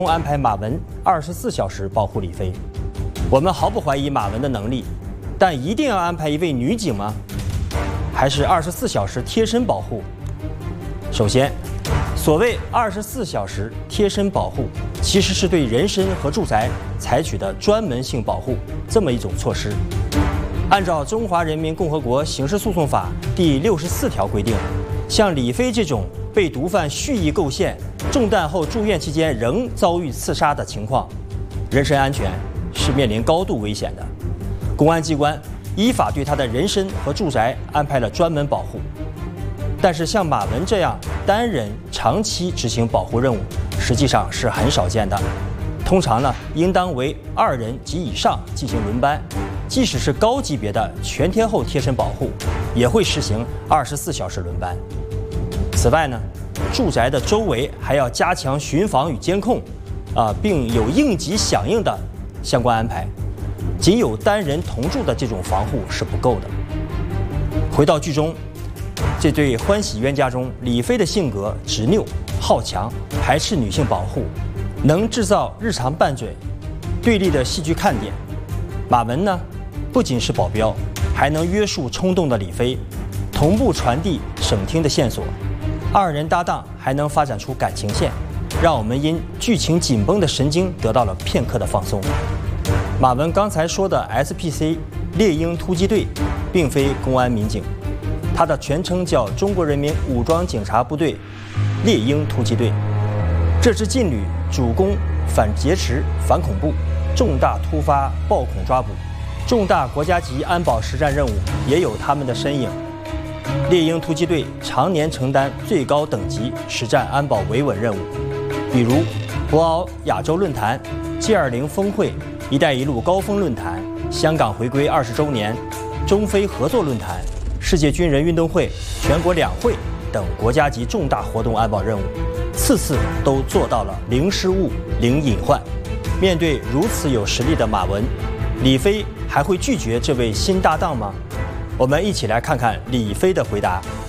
安排马文24小时保护李飞。我们毫不怀疑马文的能力，但一定要安排一位女警吗？还是24小时贴身保护？首先，所谓24小时贴身保护，其实是对人身和住宅采取的专门性保护这么一种措施。按照《中华人民共和国刑事诉讼法》第64条规定，像李飞这种被毒贩蓄意构陷、中弹后住院期间仍遭遇刺杀的情况，人身安全是面临高度危险的。公安机关依法对他的人身和住宅安排了专门保护。但是像马文这样单人长期执行保护任务，实际上是很少见的。通常呢，应当为2人及以上进行轮班。即使是高级别的全天候贴身保护，也会实行24小时轮班。此外呢，住宅的周围还要加强巡防与监控，并有应急响应的相关安排。仅有单人同住的这种防护是不够的。回到剧中，这对欢喜冤家中，李飞的性格执拗、好强，排斥女性保护，能制造日常拌嘴、对立的戏剧看点。马文呢，不仅是保镖，还能约束冲动的李飞，同步传递省厅的线索。2人搭档还能发展出感情线，让我们因剧情紧绷的神经得到了片刻的放松。马文刚才说的 SPC 猎鹰突击队，并非公安民警，它的全称叫中国人民武装警察部队猎鹰突击队。这支劲旅主攻反劫持、反恐怖、重大突发暴恐抓捕、重大国家级安保实战任务也有他们的身影。猎鹰突击队常年承担最高等级实战安保维稳任务，比如博鳌亚洲论坛、G20峰会、一带一路高峰论坛、香港回归20周年、中非合作论坛、世界军人运动会、全国两会等国家级重大活动安保任务，次次都做到了零失误、零隐患。面对如此有实力的马文，李飞还会拒绝这位新搭档吗？我们一起来看看李飞的回答。